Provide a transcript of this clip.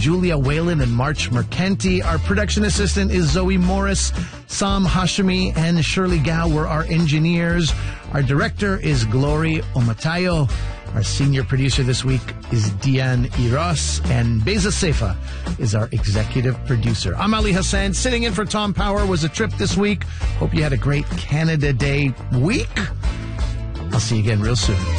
Julia Whalen and March Mercanti. Our production assistant is Zoe Morris. Sam Hashimi and Shirley Gao were our engineers. Our director is Glory Omatayo. Our senior producer this week is Dian Iros, and Beza Seifa is our executive producer. I'm Ali Hassan. Sitting in for Tom Power was a trip this week. Hope you had a great Canada Day week. I'll see you again real soon.